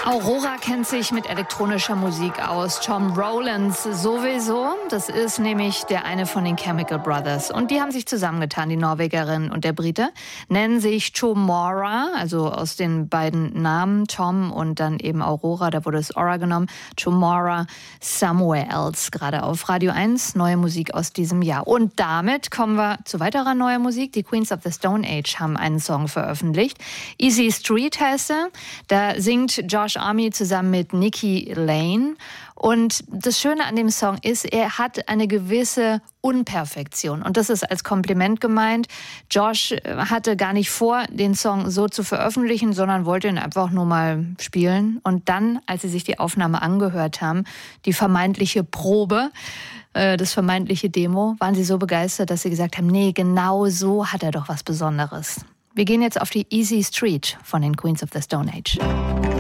Aurora kennt sich mit elektronischer Musik aus. Tom Rowlands sowieso. Das ist nämlich der eine von den Chemical Brothers. Und die haben sich zusammengetan, die Norwegerin und der Brite. Nennen sich Tomorrow, also aus den beiden Namen Tom und dann eben Aurora, da wurde es Aura genommen. Tomorrow Somewhere Else, gerade auf Radio 1. Neue Musik aus diesem Jahr. Und damit kommen wir zu weiterer neuer Musik. Die Queens of the Stone Age haben einen Song veröffentlicht. Easy Street heißt er. Da singt Josh Army zusammen mit Nikki Lane. Und das Schöne an dem Song ist, er hat eine gewisse Unperfektion. Und das ist als Kompliment gemeint. Josh hatte gar nicht vor, den Song so zu veröffentlichen, sondern wollte ihn einfach nur mal spielen. Und dann, als sie sich die Aufnahme angehört haben, die vermeintliche Probe, das vermeintliche Demo, waren sie so begeistert, dass sie gesagt haben, nee, genau so hat er doch was Besonderes. Wir gehen jetzt auf die Easy Street von den Queens of the Stone Age.